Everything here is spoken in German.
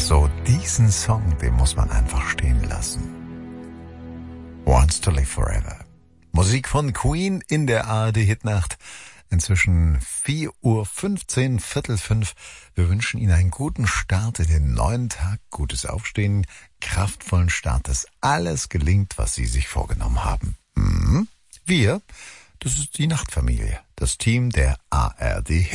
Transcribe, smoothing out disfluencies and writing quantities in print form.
so, diesen Song, den muss man einfach stehen lassen. Wants to Live Forever. Musik von Queen in der ARD-Hitnacht. Inzwischen 4:15 Uhr, 4:45. Wir wünschen Ihnen einen guten Start in den neuen Tag, gutes Aufstehen, kraftvollen Start, dass alles gelingt, was Sie sich vorgenommen haben. Wir, das ist die Nachtfamilie, das Team der ARD